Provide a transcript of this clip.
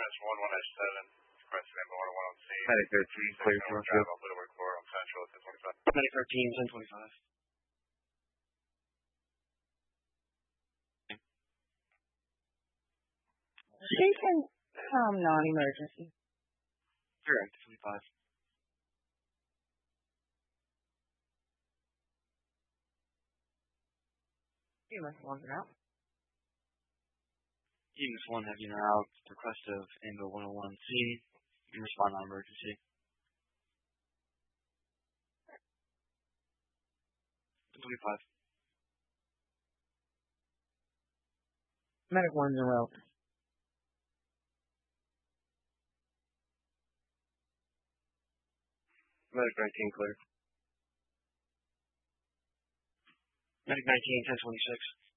units 11-7, requested ambulance 1 on scene. Medic 13, clear for drive off Little Wick Court on Central at 1025. Medic 13, 1025. She can come non-emergency. Correct, 25. EMS 1's out. EMS 1 have unit out. Request of ambulance 101 on scene. You can respond on emergency. 25. Medic 1's en route. Medic 19, clear. Medic 19, 1026.